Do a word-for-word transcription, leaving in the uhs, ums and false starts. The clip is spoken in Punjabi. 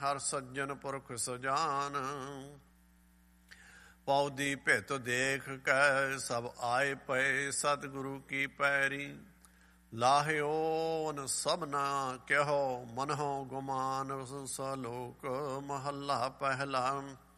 ਹਰ ਸੱਜਣ ਪੁਰਖ ਸਜਾਨ। ਪੌਦੀ ਭਿਤ ਦੇਖ ਕੈ ਸਭ ਆਏ ਪਏ, ਸਤਿਗੁਰੂ ਕੀ ਪੈਰੀ। ਲਾਹਿਓ ਨ ਸਭਨਾ ਕਿਹੋ, ਮਨਹੁ ਗੁਮਾਨ। ਸਲੋਕ ਮਹੱਲਾ ਪਹਿਲਾ।